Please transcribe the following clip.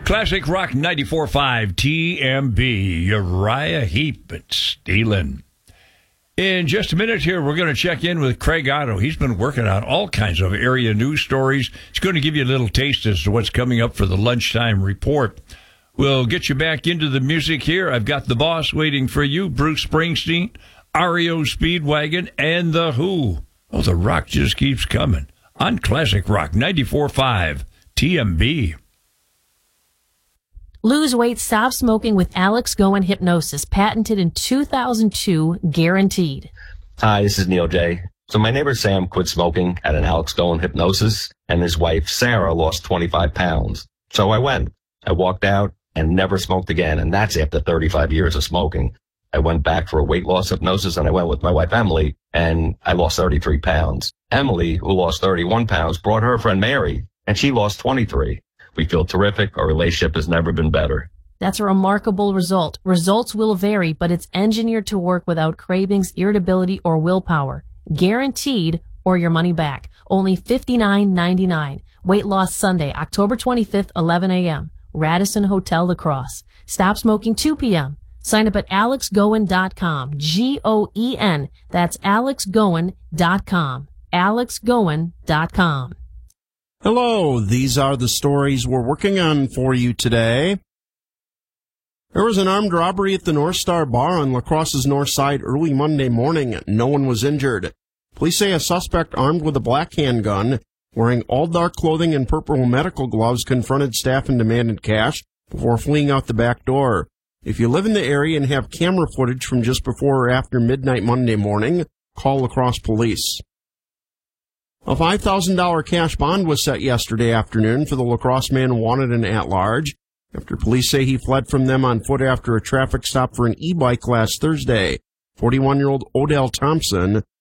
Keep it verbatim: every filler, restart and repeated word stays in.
Classic Rock ninety-four point five T M B, Uriah Heep and Steelin'. In just a minute here, we're going to check in with Craig Otto. He's been working on all kinds of area news stories. He's going to give you a little taste as to what's coming up for the lunchtime report. We'll get you back into the music here. I've got the boss waiting for you, Bruce Springsteen, R E O Speedwagon, and The Who. Oh, the rock just keeps coming on Classic Rock ninety-four point five T M B. Lose weight, stop smoking with Alex Goen Hypnosis, patented in two thousand two, guaranteed. Hi, this is Neil J. So my neighbor Sam quit smoking at an Alex Goen Hypnosis, and his wife Sarah lost twenty-five pounds. So I went. I walked out and never smoked again, and that's after thirty-five years of smoking. I went back for a weight loss hypnosis, and I went with my wife Emily, and I lost thirty-three pounds. Emily, who lost thirty-one pounds, brought her friend Mary, and she lost twenty-three. We feel terrific. Our relationship has never been better. That's a remarkable result. Results will vary, but it's engineered to work without cravings, irritability, or willpower. Guaranteed, or your money back. Only fifty-nine ninety-nine. Weight Loss Sunday, October twenty-fifth, eleven a.m. Radisson Hotel, La Crosse. Stop smoking two p.m. Sign up at alex goen dot com. G O E N. That's alex goen dot com. alex goen dot com. Hello, these are the stories we're working on for you today. There was an armed robbery at the North Star Bar on La Crosse's north side early Monday morning. No one was injured. Police say a suspect armed with a black handgun, wearing all dark clothing and purple medical gloves, confronted staff and demanded cash before fleeing out the back door. If you live in the area and have camera footage from just before or after midnight Monday morning, call La Crosse Police. A five thousand dollars cash bond was set yesterday afternoon for the La Crosse man wanted and at large, after police say he fled from them on foot after a traffic stop for an e-bike last Thursday. forty-one-year-old Odell Thompson